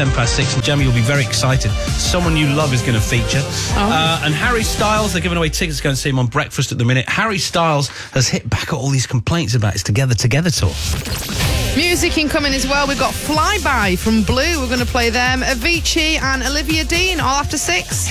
6, and Gemma, you'll be very excited. Someone you love is going to feature. And Harry Styles, they're giving away tickets to go and see him on Breakfast at the minute. Harry Styles has hit back at all these complaints about his Together tour. Music incoming as well. We've got Flyby from Blue. We're going to play them. Avicii and Olivia Dean, all after 6.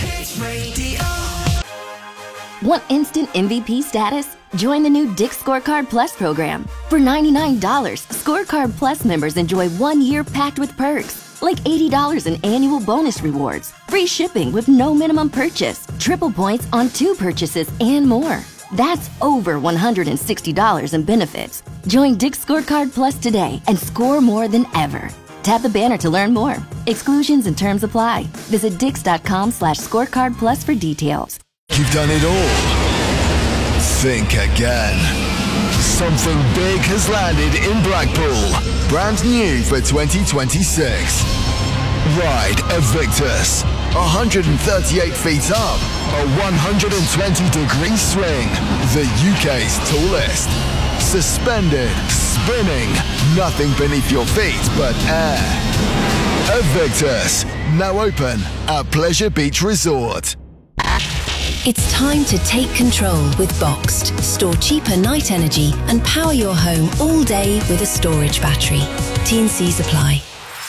Want instant MVP status? Join the new Dick's Scorecard Plus program. For $99, Scorecard Plus members enjoy 1 year packed with perks, like $80 in annual bonus rewards, free shipping with no minimum purchase, triple points on 2 purchases, and more. That's over $160 in benefits. Join Dick's Scorecard Plus today and score more than ever. Tap the banner to learn more. Exclusions and terms apply. Visit dix.com/scorecard plus for details. You've done it all. Think again. Something big has landed in Blackpool. Brand new for 2026. Ride Invictus. 138 feet up. A 120-degree swing. The UK's tallest. Suspended. Spinning. Nothing beneath your feet but air. Invictus. Now open at Pleasure Beach Resort. It's time to take control with Boxed. Store cheaper night energy and power your home all day with a storage battery. T&Cs apply.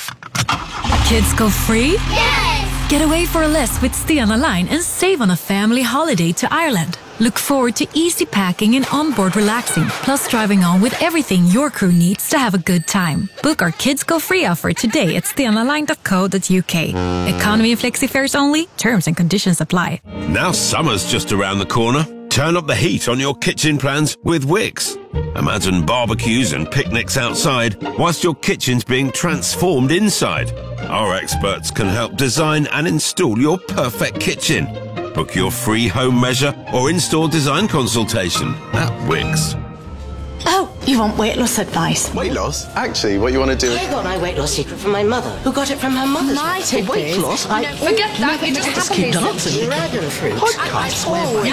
Kids go free? Yes! Get away for a list with Stena Line and save on a family holiday to Ireland. Look forward to easy packing and onboard relaxing, plus driving on with everything your crew needs to have a good time. Book our Kids Go Free offer today at stenaline.co.uk. Economy and flexi fares only. Terms and conditions apply. Now summer's just around the corner. Turn up the heat on your kitchen plans with Wix. Imagine barbecues and picnics outside whilst your kitchen's being transformed inside. Our experts can help design and install your perfect kitchen. Book your free home measure or in-store design consultation at Wix. Oh, you want weight loss advice? Weight loss? Actually, what you want to do is... I got my weight loss secret from my mother, who got it from her mother's. My tip weight loss? Forget that. You just keep dancing. Dragon fruit. Podcast.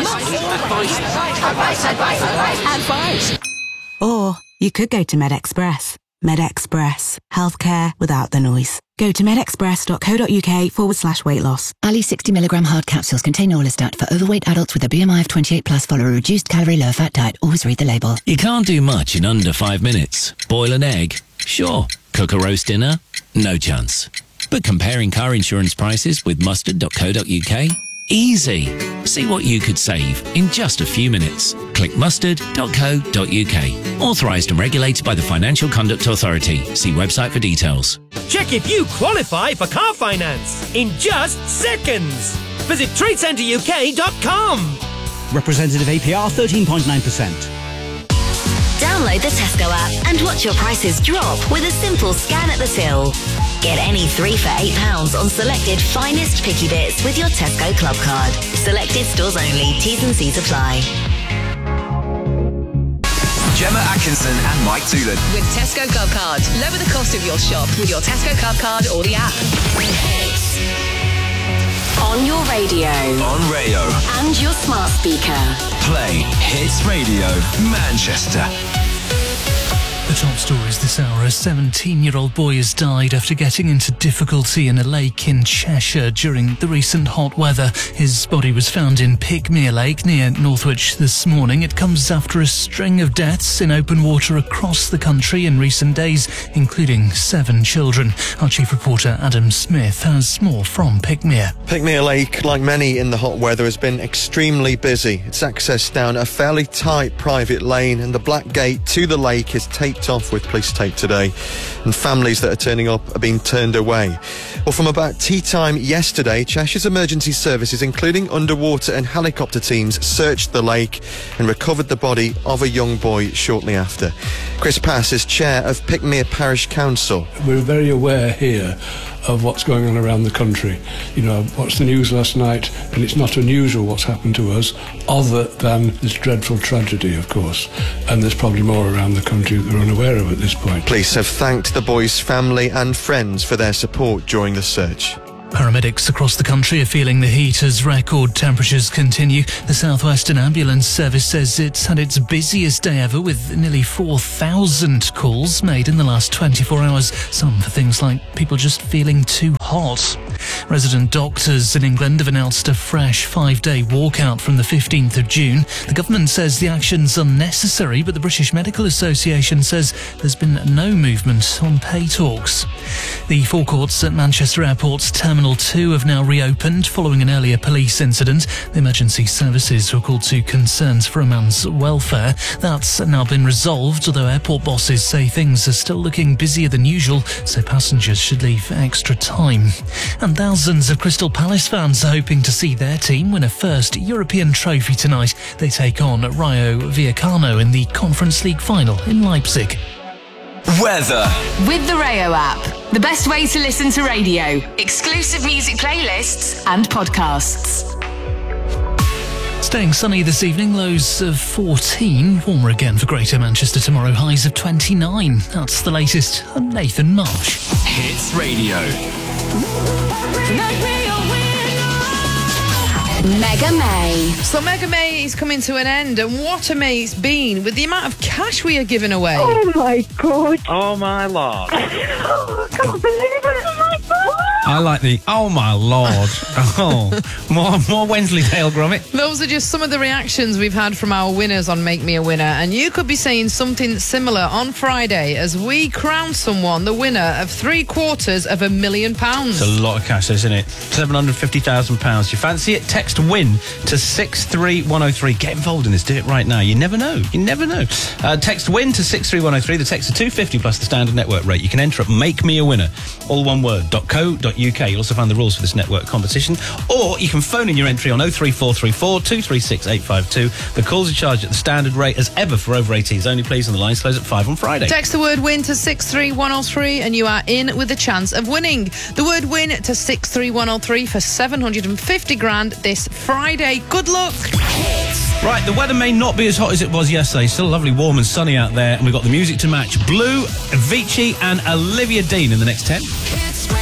Advice. Or you could go to MedExpress. MedExpress. Healthcare without the noise. Go to medexpress.co.uk/weight loss. Ali 60mg hard capsules contain Orlistat for overweight adults with a BMI of 28+. Follow a reduced calorie, low fat diet. Always read the label. You can't do much in under 5 minutes. Boil an egg? Sure. Cook a roast dinner? No chance. But comparing car insurance prices with mustard.co.uk? Easy. See what you could save in just a few minutes. Click mustard.co.uk. Authorised and regulated by the Financial Conduct Authority. See website for details. Check if you qualify for car finance in just seconds. Visit TradeCenterUK.com. Representative APR 13.9%. Download the Tesco app and watch your prices drop with a simple scan at the till. Get any 3 for £8 on selected finest picky bits with your Tesco Club card. Selected stores only. T's and C's apply. Gemma Atkinson and Mike Toolan. With Tesco Club Card. Lower the cost of your shop with your Tesco Club Card or the app. On your radio. On Rayo. And your smart speaker. Play Hits Radio Manchester. The top stories this hour. A 17-year-old boy has died after getting into difficulty in a lake in Cheshire during the recent hot weather. His body was found in Pigmere Lake near Northwich this morning. It comes after a string of deaths in open water across the country in recent days, including 7 children. Our chief reporter Adam Smith has more from Pigmere. Pigmere Lake, like many in the hot weather, has been extremely busy. It's accessed down a fairly tight private lane, and the black gate to the lake is taped off with police tape today, and families that are turning up are being turned away. Well, from about tea time yesterday, Cheshire's emergency services, including underwater and helicopter teams, searched the lake and recovered the body of a young boy shortly after. Chris Pass is chair of Pigmere Parish Council. We're very aware here of what's going on around the country. You know, I watched the news last night, and it's not unusual what's happened to us, other than this dreadful tragedy, of course. And there's probably more around the country that we're unaware of at this point. Police have thanked the boy's family and friends for their support during the search. Paramedics across the country are feeling the heat as record temperatures continue. The South Western Ambulance Service says it's had its busiest day ever, with nearly 4,000 calls made in the last 24 hours, some for things like people just feeling too hot. Resident doctors in England have announced a fresh 5-day walkout from the 15th of June. The government says the action's unnecessary, but the British Medical Association says there's been no movement on pay talks. The forecourts at Manchester Airport's Terminal 2 have now reopened following an earlier police incident. The emergency services were called to concerns for a man's welfare. That's now been resolved, although airport bosses say things are still looking busier than usual, so passengers should leave extra time. And thousands of Crystal Palace fans are hoping to see their team win a first European trophy tonight. They take on Rayo Vallecano in the Conference League final in Leipzig. Weather. With the Rayo app, the best way to listen to radio, exclusive music playlists and podcasts. Staying sunny this evening, lows of 14. Warmer again for Greater Manchester tomorrow, highs of 29. That's the latest. I'm Nathan Marsh. Hits Radio. Mega May. So Mega May is coming to an end, and what a May it's been with the amount of cash we are giving away. Oh my God. Oh my Lord. I can't believe it. Oh my God. I like the, oh my Lord. Oh, more Wensleydale Gromit. Those are just some of the reactions we've had from our winners on Make Me a Winner, and you could be saying something similar on Friday as we crown someone the winner of £750,000. It's a lot of cash, isn't it? £750,000. You fancy it? Text WIN to 63103. Get involved in this. Do it right now. You never know. You never know. Text WIN to 63103. The text is £250 plus the standard network rate. You can enter at Make Me a Winner, all one word, .co.uk. You'll also find the rules for this network competition. Or you can phone in your entry on 03434 236 852. The calls are charged at the standard rate as ever for over 18s only, please, and the lines close at 5 on Friday. Text the word WIN to 63103 and you are in with a chance of winning. The word WIN to 63103 for 750 grand this Friday. Good luck. Right, the weather may not be as hot as it was yesterday. Still lovely, warm and sunny out there. And we've got the music to match. Blue, Avicii and Olivia Dean in the next 10.